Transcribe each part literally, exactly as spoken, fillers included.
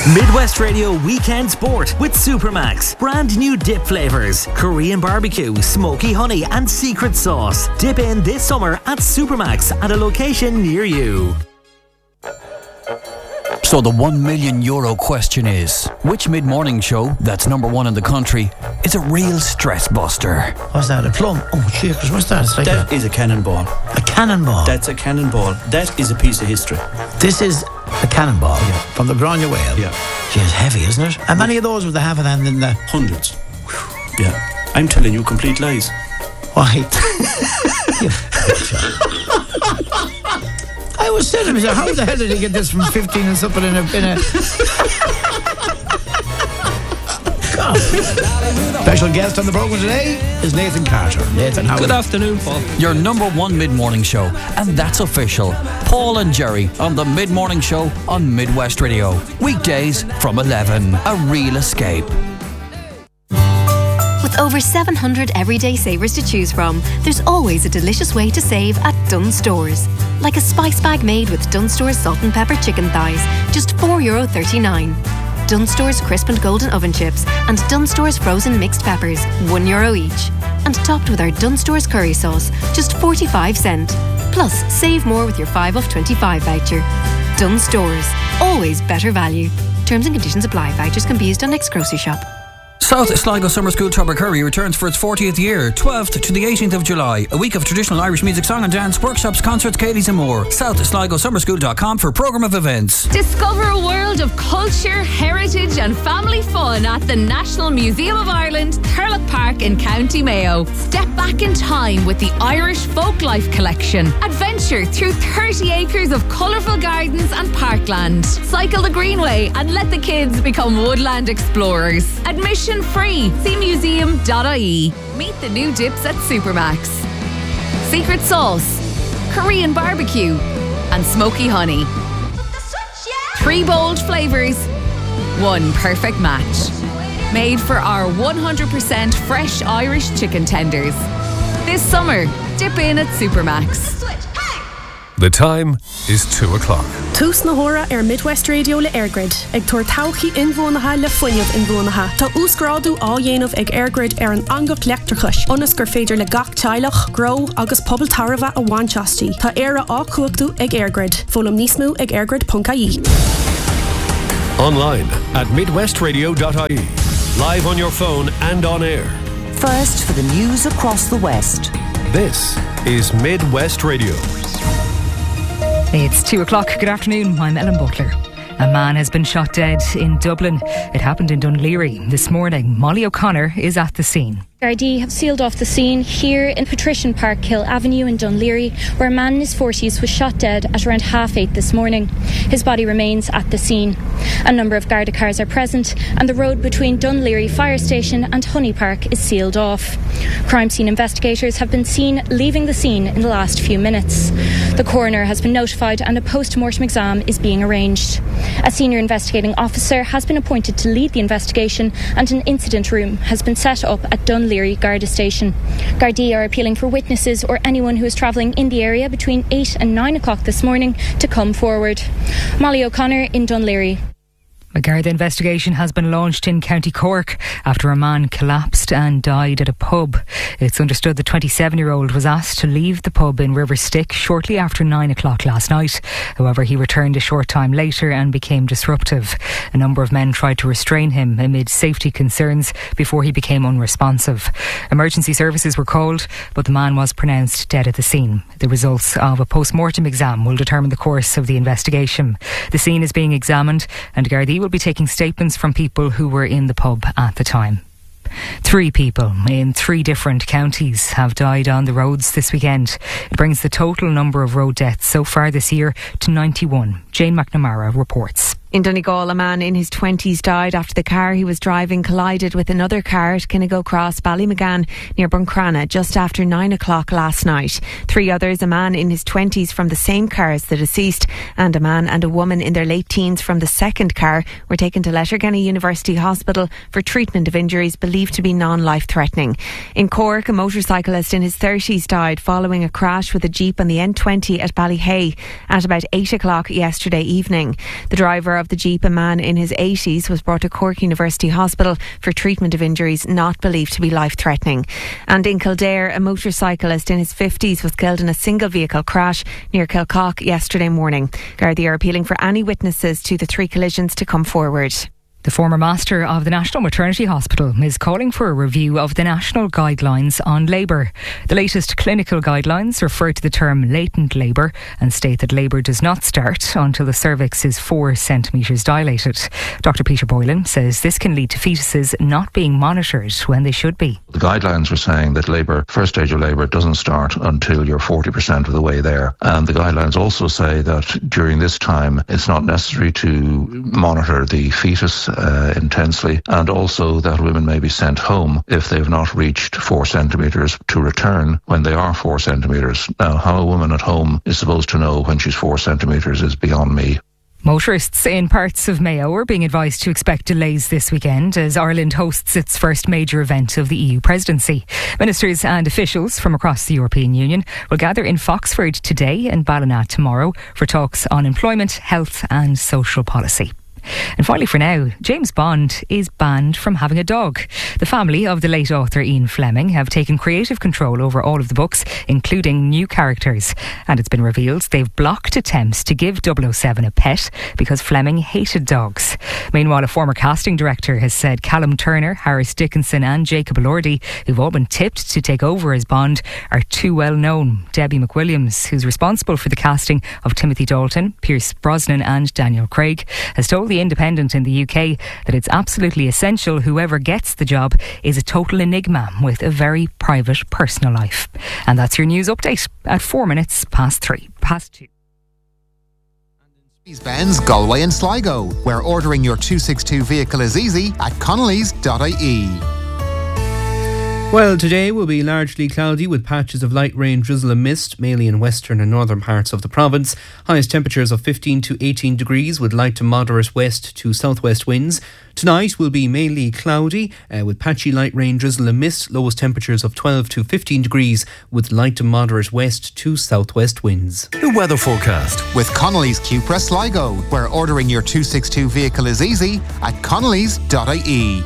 Midwest Radio Weekend Sport with Supermax. Brand new dip flavours. Korean barbecue, smoky honey and secret sauce. Dip in this summer at Supermax at a location near you. So the one million euro question is, which mid-morning show that's number one in the country is a real stress buster? What's that, a plum? Oh, checkers, what's that? It's like that a, is a cannonball. A cannonball? That's a cannonball. That is a piece of history. This is a cannonball, yeah, from the Branya Whale. Yeah. Gee, it's heavy, isn't it? And many of those with the half an hand in the... Hundreds. Whew. Yeah. I'm telling you complete lies. Why? I was saying to myself, how the hell did he get this from fifteen and something in a... In a... Special guest on the programme today is Nathan Carter. Nathan, how Good afternoon, Paul. Your number one mid-morning show, and that's official. Paul and Jerry on the mid-morning show on Midwest Radio. Weekdays from eleven. A real escape. With over seven hundred everyday savers to choose from, there's always a delicious way to save at Dunnes Stores. Like a spice bag made with Dunnes Stores salt and pepper chicken thighs, just four euro thirty-nine. Dunnes Stores crisp and golden oven chips and Dunnes Stores frozen mixed peppers, one euro each. And topped with our Dunnes Stores curry sauce, just forty-five cent. Plus, save more with your five off twenty-five voucher. Dunnes Stores, always better value. Terms and conditions apply. Vouchers can be used on next grocery shop. South Sligo Summer School Tubbercurry returns for its fortieth year, twelfth to the eighteenth of July. A week of traditional Irish music, song and dance, workshops, concerts, Katie's and more. south sligo summer school dot com for programme of events. Discover a world of culture, heritage and family fun at the National Museum of Ireland, Thurlock Park in County Mayo. Step back in time with the Irish Folklife Collection. Adventure through thirty acres of colourful gardens and parkland. Cycle the Greenway and let the kids become woodland explorers. Admission free. See museum dot I E. Meet the new dips at Supermax. Secret sauce, Korean barbecue and smoky honey. Three bold flavours, one perfect match. Made for our one hundred percent fresh Irish chicken tenders. This summer, dip in at Supermax. The time is two o'clock. Tús na hora ar Midwest Radio le Airgrid. Ag tuair tauchaí inmhónatha le foiineamh inmhónatha. Tá úsgrádu á dhéanamh ag Airgrid ar an angach leachtarchais. Onas gur féidir le gach teilech, grow agus pobl tarva a bhainteastí. Tá éire á cuachtú ag Airgrid. Fólam níos mú ag airgrid dot I E. Online at midwest radio dot I E. Live on your phone and on air. First for the news across the West. This is Midwest Radio. It's two o'clock. Good afternoon. I'm Ellen Butler. A man has been shot dead in Dublin. It happened in Dunleary this morning. Molly O'Connor is at the scene. Gardaí have sealed off the scene here in Patrician Park Hill Avenue in Dunleary, where a man in his forties was shot dead at around half eight this morning. His body remains at the scene. A number of Garda cars are present, and the road between Dunleary Fire Station and Honey Park is sealed off. Crime scene investigators have been seen leaving the scene in the last few minutes. The coroner has been notified and a post-mortem exam is being arranged. A senior investigating officer has been appointed to lead the investigation, and an incident room has been set up at Dunleary Leary Garda Station. Gardaí are appealing for witnesses or anyone who is travelling in the area between eight and nine o'clock this morning to come forward. Molly O'Connor in Dunleary. A Garda investigation has been launched in County Cork after a man collapsed and died at a pub. It's understood the twenty-seven-year-old was asked to leave the pub in Riverstick shortly after nine o'clock last night. However, he returned a short time later and became disruptive. A number of men tried to restrain him amid safety concerns before he became unresponsive. Emergency services were called, but the man was pronounced dead at the scene. The results of a post-mortem exam will determine the course of the investigation. The scene is being examined, and Gardaí will be taking statements from people who were in the pub at the time. Three people in three different counties have died on the roads this weekend. It brings the total number of road deaths so far this year to ninety-one. Jane McNamara reports. In Donegal, a man in his twenties died after the car he was driving collided with another car at Kinnigo Cross, Ballymaggan, near Buncrana, just after nine o'clock last night. Three others, a man in his twenties from the same car as the deceased, and a man and a woman in their late teens from the second car, were taken to Letterkenny University Hospital for treatment of injuries believed to be non-life-threatening. In Cork, a motorcyclist in his thirties died following a crash with a Jeep on the N twenty at Ballyhay at about eight o'clock yesterday evening. The driver of of the Jeep, a man in his eighties, was brought to Cork University Hospital for treatment of injuries not believed to be life-threatening. And in Kildare, a motorcyclist in his fifties was killed in a single vehicle crash near Kilcock yesterday morning. Gardaí are appealing for any witnesses to the three collisions to come forward. The former master of the National Maternity Hospital is calling for a review of the national guidelines on labour. The latest clinical guidelines refer to the term latent labour and state that labour does not start until the cervix is four centimetres dilated. Doctor Peter Boylan says this can lead to fetuses not being monitored when they should be. The guidelines were saying that labour, first stage of labour, doesn't start until you're forty percent of the way there. And the guidelines also say that during this time it's not necessary to monitor the fetus Uh, intensely, and also that women may be sent home if they've not reached four centimetres to return when they are four centimetres. Now, how a woman at home is supposed to know when she's four centimetres is beyond me. Motorists in parts of Mayo are being advised to expect delays this weekend as Ireland hosts its first major event of the E U presidency. Ministers and officials from across the European Union will gather in Foxford today and Ballina tomorrow for talks on employment, health and social policy. And finally for now, James Bond is banned from having a dog. The family of the late author Ian Fleming have taken creative control over all of the books, including new characters. And it's been revealed they've blocked attempts to give double oh seven a pet because Fleming hated dogs. Meanwhile, a former casting director has said Callum Turner, Harris Dickinson and Jacob Elordi, who've all been tipped to take over as Bond, are too well known. Debbie McWilliams, who's responsible for the casting of Timothy Dalton, Pierce Brosnan and Daniel Craig, has told the Independent in the U K that it's absolutely essential whoever gets the job is a total enigma with a very private personal life. And that's your news update at four minutes past three, past two. Benz, Galway and Sligo, where ordering your two sixty-two vehicle is easy at connellys dot I E. Well, today will be largely cloudy with patches of light rain, drizzle and mist, mainly in western and northern parts of the province. Highest temperatures of fifteen to eighteen degrees with light to moderate west to southwest winds. Tonight will be mainly cloudy uh, with patchy light rain, drizzle and mist. Lowest temperatures of twelve to fifteen degrees with light to moderate west to southwest winds. The weather forecast with Connelly's Cupra Sligo, where ordering your two sixty-two vehicle is easy at connellys dot I E.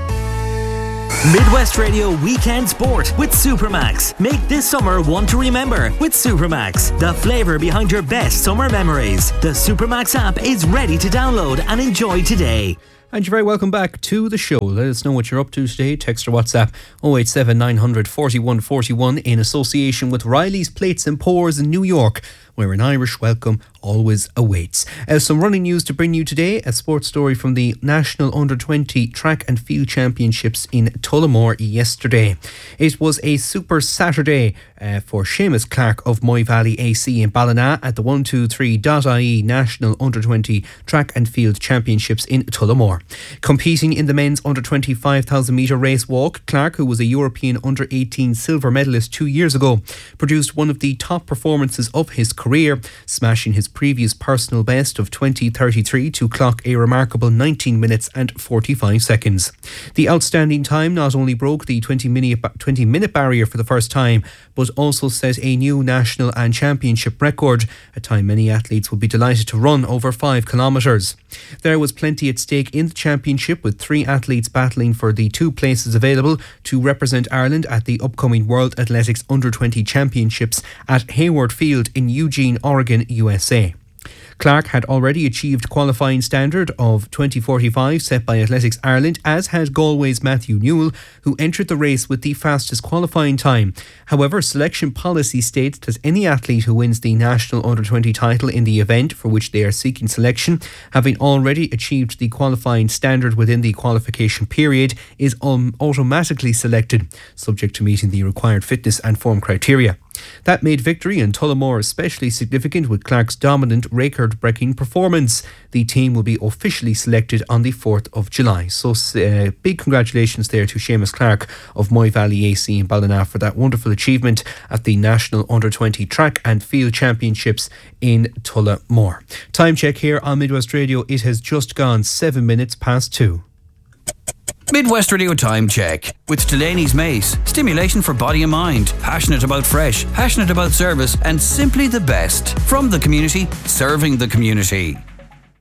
Midwest Radio Weekend Sport with Supermax. Make this summer one to remember with Supermax, the flavour behind your best summer memories. The Supermax app is ready to download and enjoy today. And you're very welcome back to the show. Let us know what you're up to today. Text or WhatsApp oh eight seven nine hundred forty-one forty-one in association with Riley's Plates and Pours in New York, where an Irish welcome always awaits. Uh, some running news to bring you today. A sports story from the National Under twenty Track and Field Championships in Tullamore yesterday. It was a super Saturday uh, for Seamus Clark of Moy Valley A C in Ballina at the one two three dot I E National Under twenty Track and Field Championships in Tullamore. Competing in the men's under twenty-five thousand metre race walk, Clark, who was a European under eighteen silver medalist two years ago, produced one of the top performances of his career, smashing his previous personal best of twenty thirty-three to clock a remarkable nineteen minutes and forty-five seconds. The outstanding time not only broke the twenty minute barrier for the first time, but also set a new national and championship record, a time many athletes would be delighted to run over five kilometres. There was plenty at stake in the championship, with three athletes battling for the two places available to represent Ireland at the upcoming World Athletics Under twenty Championships at Hayward Field in Eugene, Oregon, U S A. Clark had already achieved qualifying standard of twenty forty-five set by Athletics Ireland, as had Galway's Matthew Newell, who entered the race with the fastest qualifying time. However, selection policy states that any athlete who wins the national under twenty title in the event for which they are seeking selection, having already achieved the qualifying standard within the qualification period, is um, automatically selected, subject to meeting the required fitness and form criteria. That made victory in Tullamore especially significant with Clark's dominant record-breaking performance. The team will be officially selected on the fourth of July. So uh, big congratulations there to Seamus Clark of Moy Valley A C in Ballina for that wonderful achievement at the National Under twenty Track and Field Championships in Tullamore. Time check here on Midwest Radio. It has just gone seven minutes past two. Midwest Radio Time Check with Delaney's Mace. Stimulation for body and mind. Passionate about fresh, passionate about service, and simply the best. From the community, serving the community.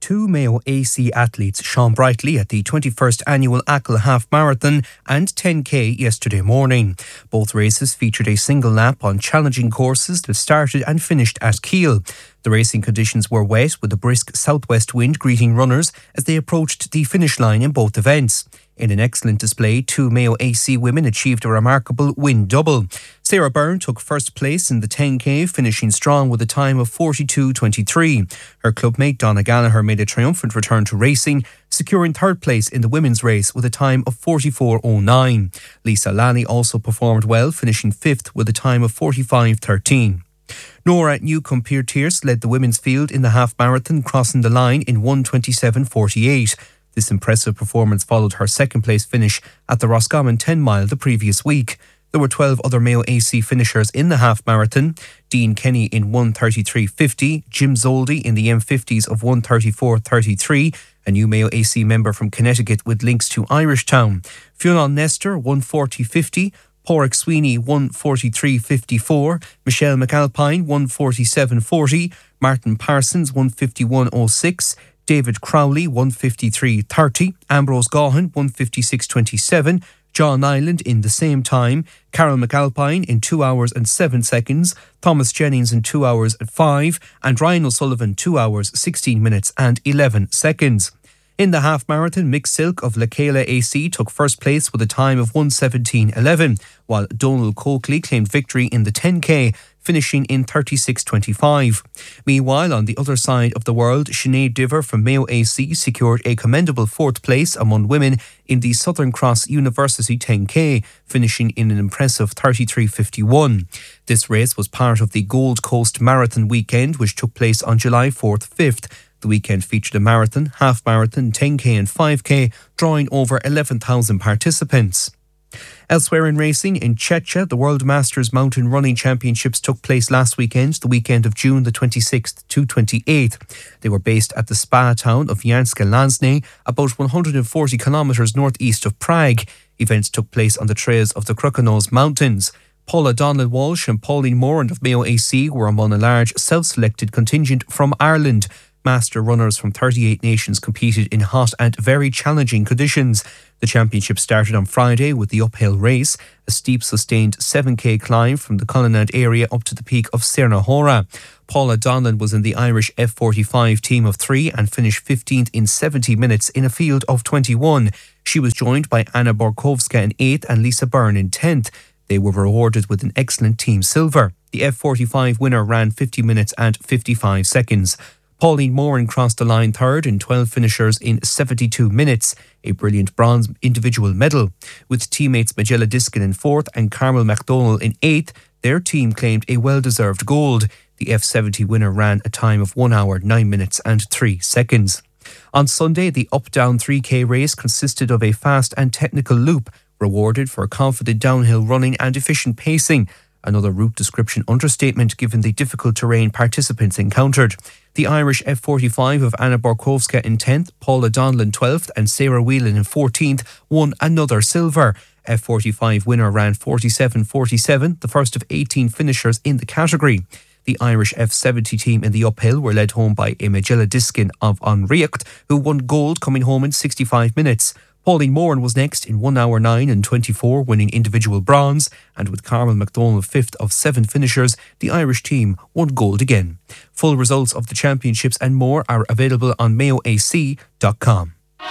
two Mayo A C athletes, Sean Brightly at the twenty-first Annual Achill Half Marathon and ten K yesterday morning. Both races featured a single lap on challenging courses that started and finished at Kiel. The racing conditions were wet, with a brisk southwest wind greeting runners as they approached the finish line in both events. In an excellent display, two Mayo A C women achieved a remarkable win double. Sarah Byrne took first place in the ten K, finishing strong with a time of forty-two twenty-three. Her clubmate Donna Gallagher made a triumphant return to racing, securing third place in the women's race with a time of forty-four oh nine. Lisa Lally also performed well, finishing fifth with a time of forty-five thirteen. Nora Newcombe-Pearce led the women's field in the half marathon, crossing the line in one twenty-seven forty-eight. This impressive performance followed her second place finish at the Roscommon ten mile the previous week. There were twelve other Mayo A C finishers in the half marathon. Dean Kenny in one thirty-three fifty, Jim Zoldy in the M fifties of one thirty-four thirty-three, a new Mayo A C member from Connecticut with links to Irishtown. Fionn Nestor one forty fifty, Porrick Sweeney one forty-three fifty-four, Michelle McAlpine one forty-seven forty, Martin Parsons one fifty-one oh six, David Crowley one fifty-three thirty, Ambrose Gaughan one fifty-six twenty-seven, John Island in the same time, Carol McAlpine in two hours and seven seconds, Thomas Jennings in two hours and five, and Ryan O'Sullivan two hours sixteen minutes and eleven seconds. In the half marathon, Mick Silk of Lakela A C took first place with a time of one seventeen eleven, while Donal Coakley claimed victory in the ten K, finishing in thirty-six twenty-five. Meanwhile, on the other side of the world, Sinead Diver from Mayo A C secured a commendable fourth place among women in the Southern Cross University ten K, finishing in an impressive thirty-three fifty-one. This race was part of the Gold Coast Marathon weekend, which took place on July fourth to fifth. The weekend featured a marathon, half marathon, ten K and five K, drawing over eleven thousand participants. Elsewhere in racing, in Czechia, the World Masters Mountain Running Championships took place last weekend, the weekend of June the twenty-sixth to twenty-eighth. They were based at the spa town of Janska Lansne, about one hundred forty kilometres northeast of Prague. Events took place on the trails of the Krukonos Mountains. Paula Donlan-Walsh and Pauline Moran of Mayo A C were among a large self-selected contingent from Ireland. Master runners from thirty-eight nations competed in hot and very challenging conditions. The championship started on Friday with the uphill race, a steep sustained seven K climb from the Cullinan area up to the peak of Cernahora. Paula Donlan was in the Irish F forty-five team of three and finished fifteenth in seventy minutes in a field of twenty-one. She was joined by Anna Borkowska in eighth and Lisa Byrne in tenth. They were rewarded with an excellent team silver. The F forty-five winner ran fifty minutes and fifty-five seconds. Pauline Moran crossed the line third in twelve finishers in seventy-two minutes, a brilliant bronze individual medal. With teammates Magella Diskin in fourth and Carmel MacDonald in eighth, their team claimed a well-deserved gold. The F seventy winner ran a time of one hour, nine minutes and three seconds. On Sunday, the up-down three K race consisted of a fast and technical loop, rewarded for confident downhill running and efficient pacing. Another route description understatement given the difficult terrain participants encountered. The Irish F forty-five of Anna Borkowska in tenth, Paula Donlan twelfth and Sarah Whelan in fourteenth won another silver. F forty-five winner ran forty-seven forty-seven, the first of eighteen finishers in the category. The Irish F seventy team in the uphill were led home by Magella Diskin of Anriacht, who won gold coming home in sixty-five minutes. Pauline Moran was next in one hour nine and twenty-four, winning individual bronze, and with Carmel MacDonald fifth of seven finishers, the Irish team won gold again. Full results of the championships and more are available on mayo a c dot com.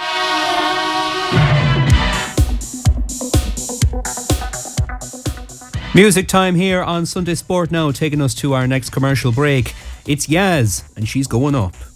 Music time here on Sunday Sport now, taking us to our next commercial break. It's Yaz, and she's going up.